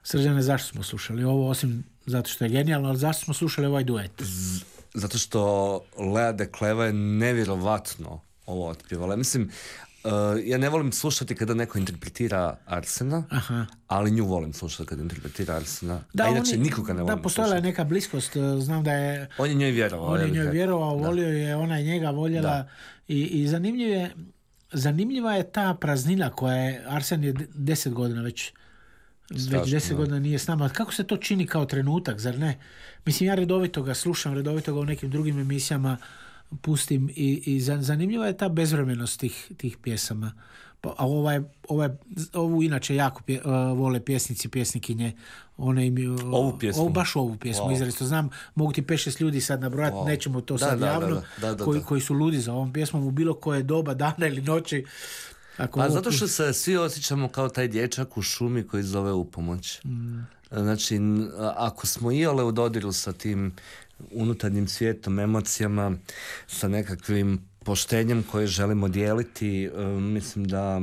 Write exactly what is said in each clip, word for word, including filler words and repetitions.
Srđane, zašto smo slušali ovo, osim zato što je genijalno, ali zašto smo slušali ovaj duet? Z- zato što Lea de Kleva je nevjerovatno ovo otpjevala. Mislim, uh, ja ne volim slušati kada neko interpretira Arsena, Aha. ali nju volim slušati kada interpretira Arsena. Da, a inače oni, nikoga ne volim da, postojala je slušati. neka bliskost, znam da je On je njoj vjerovao. on ja je bih njoj rekao. vjerovao, Da. volio je, ona je njega voljela Da. i, i zanimljiv je, zanimljiva je ta praznina koja je, Arsen je de- deset godina već već Strašno, deset da. godina nije s nama. Kako se to čini kao trenutak, zar ne? Mislim, ja redovito ga slušam, redovito ga u nekim drugim emisijama pustim i, i za- zanimljiva je ta bezvremenost tih, tih pjesama. Pa, a ovaj, ovaj, ovu inače jako pje, uh, vole pjesnici, pjesnikinje. One im, uh, Ovu pjesmu? Ovu, baš ovu pjesmu, Wow. izrazito znam. Mogu ti pet šest ljudi sad nabrojati, Wow. nećemo to Da, sad da, da, javno, da, da, da, koji, da. koji su ludi za ovom pjesmom u bilo koje doba, dana ili noći. Ako A ovo zato što puš- se svi osjećamo kao taj dječak u šumi koji zove u pomoć. Mm. Znači, n- a- ako smo iole u dodiru sa tim unutarnjim svijetom, emocijama, sa nekakvim poštenjem koje želimo dijeliti, e, mislim da,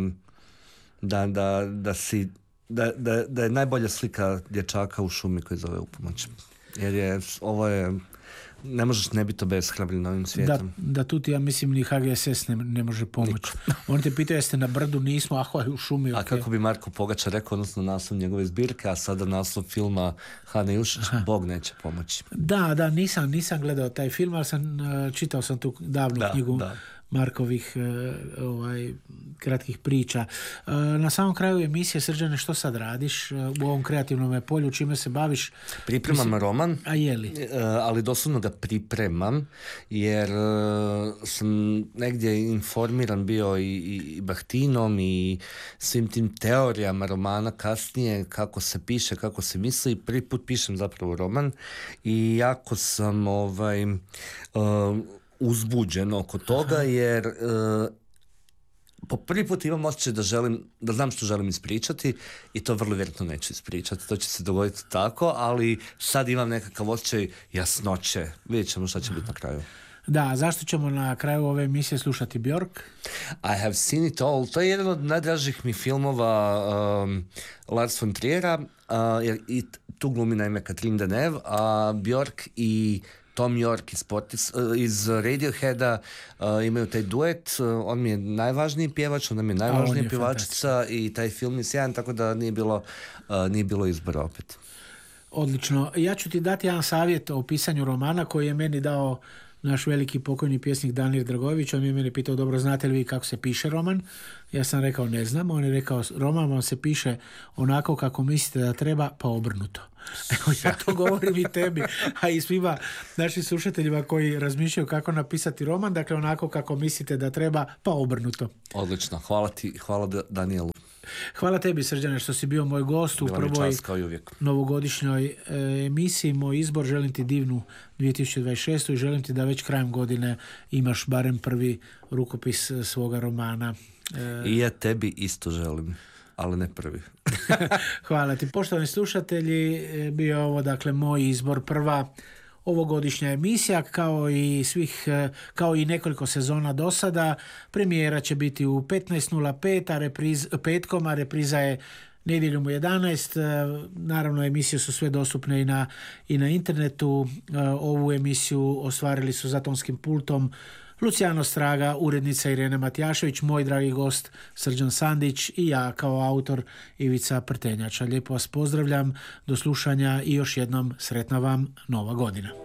da, da, da, si, da, da, da je najbolja slika dječaka u šumi koji zove u pomoć. Jer je, ovo je, ne možeš ne biti obeshrabren ovim Da, svijetom. da tu ti, ja mislim, ni H G S S ne, ne može pomoći. Oni te pitaju jeste na brdu, nismo, a u šumi. A ok. kako bi Marko Pogačar rekao, odnosno naslov njegove zbirke, a sada naslov filma Hane Jušić, Bog neće pomoći. Da, da, nisam, nisam gledao taj film, ali sam, uh, čitao sam tu davnu Da, knjigu da. Markovih uh, ovaj, kratkih priča. Uh, na samom kraju emisije, Srđane, što sad radiš uh, u ovom kreativnom polju, čime se baviš? Pripremam roman, A je li? e, ali doslovno ga pripremam, jer e, sam negdje informiran bio i, i, i Bahtinom i svim tim teorijama romana kasnije, kako se piše, kako se misli. Prvi put pišem zapravo roman i jako sam ovaj, e, uzbuđen oko toga, jer e, po prvi put imam osjećaj da želim, da znam što želim ispričati i to vrlo vjerojatno neću ispričati, to će se dogoditi tako, ali sad imam nekakav osjećaj jasnoće. Vidjet ćemo šta će biti na kraju. Da, zašto ćemo na kraju ove emisije slušati Björk? I have seen it all. To je jedan od najdražih mi filmova um, Lars von Trier'a, uh, jer i t- tu glumi naime Katrin Deneuve, a Björk i Tom York iz, Portis, uh, iz Radioheada uh, imaju taj duet. Uh, on mi je najvažniji pjevač, ona mi je A, on najvažnija je pjevačica i taj film je sjajan, tako da nije bilo, uh, nije bilo izbora opet. Odlično. Ja ću ti dati jedan savjet o pisanju romana koji je meni dao naš veliki pokojni pjesnik Danir Dragojević. On je mene pitao, dobro, znate li vi kako se piše roman? Ja sam rekao, ne znam. On je rekao, roman vam se piše onako kako mislite da treba, pa obrnuto. Evo, ja to govorim i tebi, a i svima našim slušateljima koji razmišljaju kako napisati roman, dakle onako kako mislite da treba, pa obrnuto. Odlično. Hvala ti, hvala Da- Danielu. Hvala tebi, Srđane, što si bio moj gost u Bila mi je prvoj čast kao i uvijek. novogodišnjoj e, emisiji. Moj izbor, želim ti divnu dvije tisuće dvadeset šestu i želim ti da već krajem godine imaš barem prvi rukopis e, svoga romana. E, I ja tebi isto želim, ali ne prvi. hvala ti. Poštovani slušatelji, e, bio je ovo dakle moj izbor, prva ovogodišnja emisija, kao i svih, e, kao i nekoliko sezona do sada. Premijera će biti u petnaest nula pet, a repriz, petkom, a repriza je nedjeljom u jedanaest. E, Naravno, emisije su sve dostupne i na, i na internetu. E, Ovu emisiju ostvarili su za tonskim pultom Luciano Straga, urednica Irena Matijašević, moj dragi gost Srđan Sandić i ja kao autor Ivica Prtenjača. Lijepo vas pozdravljam, do slušanja i još jednom sretna vam Nova godina.